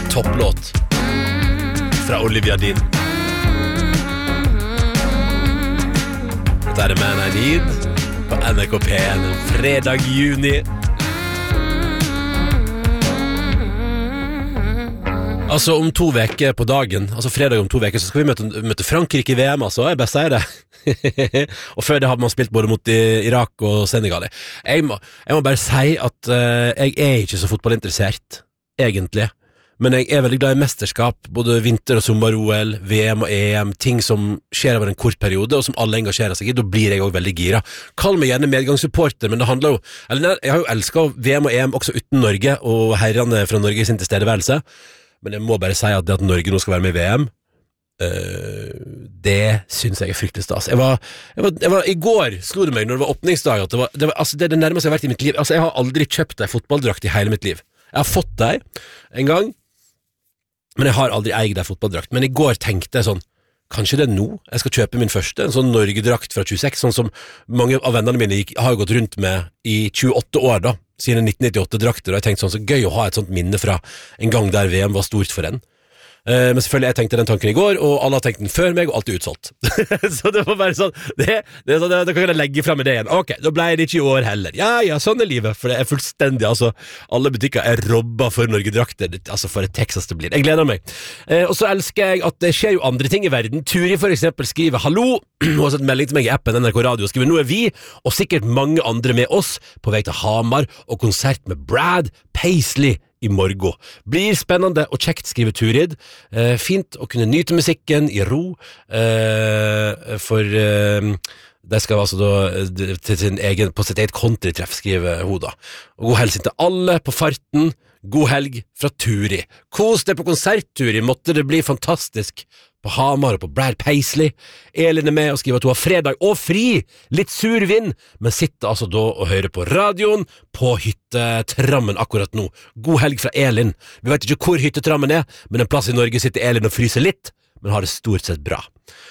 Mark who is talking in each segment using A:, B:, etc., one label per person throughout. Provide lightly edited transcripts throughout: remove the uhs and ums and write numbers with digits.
A: topplåt fra Olivia Dean. Dette Man I Need på NRK P1 fredag juni. Altså om 2 veker på dagen, altså fredag om 2 veker, så skal vi møte Frankrike i VM, altså, jeg bare sier det. Og før det har man spilt både mot Irak og Senegal. Jeg må bare si at jeg ikke så fotballinteressert, egentlig. Men jeg veldig glad i mesterskap, både vinter- og sommer-OL, VM og EM, ting som skjer over en kort periode, og som alle engasjerer seg i, da blir jeg også veldig gira. Kall meg gjerne medgangssupporter, men det handler jo, jeg har jo elsket VM og EM også uten Norge, og herrene fra Norge i sin tilstedeværelse, men jeg må bare si at det at Norge nå skal være med i VM, det synes jeg fryktelig stas. Jeg var, I går slo det meg når det var åpningsdag, at det er det nærmeste jeg har vært i mitt liv. Altså, jeg har aldri kjøpt en fotballdrakt i hele mitt liv. Jeg har fått deg en gang, men jeg har aldri eid en fotballdrakt. Men i går tenkte jeg sånn, kanskje det er nå jeg skal kjøpe min første, en sånn Norge-drakt fra 26, sånn som mange av vennene mine har gått rundt med i 28 år da, sine 1998-drakter, og jeg tenkte sånn, så gøy å ha et sånt minne fra en gang der VM var stort for en. Men selvfølgelig, jeg tenkte den tanken i går, og alle har tenkt den før meg, og alltid utsolgt. Så det var bare sånn, da kan jeg legge frem med det igjen. Ok, da ble det ikke i år heller. Ja, sånn er livet, for det er fullstendig, altså, alle butikker er robba for Norge-drakter, altså for et Texas det blir. Jeg gleder meg. Og så elsker jeg at det skjer jo andre ting i verden. Turi for eksempel skriver, hallo, og har sett melding til meg i appen NRK Radio, og skriver, nå er vi, og sikkert mange andre med oss, på vei til Hamar, og konsert med Brad Paisley i morgen. Blir spennende og kjekt, skriver Turid. Fint å kunne nyte musikken i ro, for det skal altså da på sitt eget countrytreff, skriver hun da. Og god helsing til alle på farten. God helg fra Turi. Kos deg på konsert, Turi. Måtte det bli fantastisk på Hamar og på Brad Paisley. Elin er med og skriver at hun har fredag og fri. Litt sur vind, men sitter altså da og hører på radioen på hyttetrammen akkurat nå. God helg fra Elin. Vi vet ikke hvor hyttetrammen er, men en plass i Norge sitter Elin og fryser litt, men har det stort sett bra.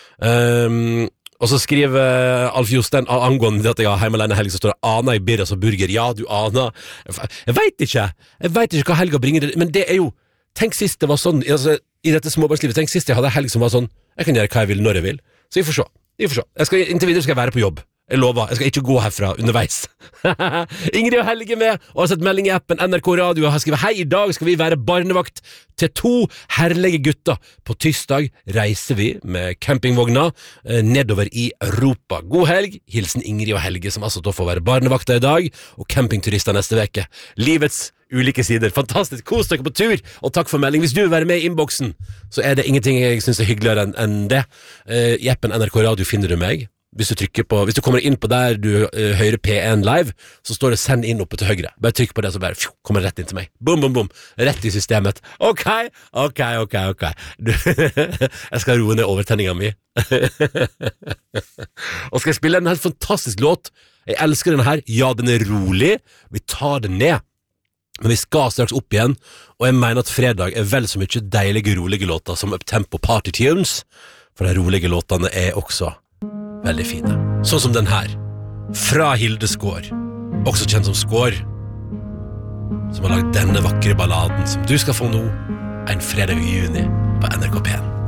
A: Og så skriver Alf Jostein angående det at jeg har hjemme alene helg, så står det Ana i Birras og burger. Ja, du Ana. Jeg vet ikke hva helga bringer det, men det er jo, tenk sist det var sånn, altså, i dette småbarnslivet, tenk sist jeg hadde helg som var sånn, jeg kan gjøre hva jeg vil når jeg vil. Så vi får se. Inntil videre skal jeg være på jobb. Jeg lover, jeg skal ikke gå herfra underveis. Ingrid og Helge med, og har sett melding i appen NRK Radio, og har skrevet, hei, i dag skal vi være barnevakt til 2 herlige gutter. På tirsdag reiser vi med campingvogna nedover i Europa. God helg, hilsen Ingrid og Helge, som altså da får være barnevakter i dag, og campingturister neste veke. Livets ulike sider. Fantastisk, kos dere på tur, og takk for melding. Hvis du vil være med i innboksen, så er det ingenting jeg synes er hyggeligere enn det. I appen NRK Radio finner du meg. Hvis du kommer inn på der du hører P1 live, så står det send inn oppe til høyre. Bare trykk på det, så bare kommer det rett inn til meg. Bom, bom, bom. Rett i systemet. Ok. Jeg skal roe ned overtenninga mi. Og skal jeg spille en helt fantastisk låt. Jeg elsker denne her. Ja, den er rolig. Vi tar den ned. Men vi skal straks opp igjen, og jeg mener at fredag er vel så mye deilige, rolige låter som Uptempo Party Tunes, for de rolige låtene er også veldig fine. Sånn som den her, fra Hilde Skår, også kjent som Skår, som har lagd denne vakre balladen som du skal få nå, en fredag i juni på NRK P1.